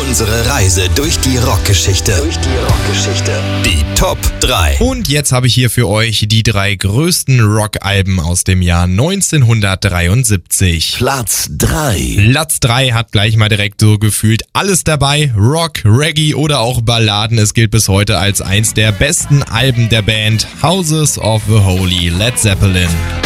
Unsere Reise durch die Rockgeschichte. Die Top 3. Und jetzt habe ich hier für euch die 3 größten Rockalben aus dem Jahr 1973. Platz 3. Platz 3 hat gleich mal direkt so gefühlt alles dabei. Rock, Reggae oder auch Balladen. Es gilt bis heute als eins der besten Alben der Band Houses of the Holy, Led Zeppelin.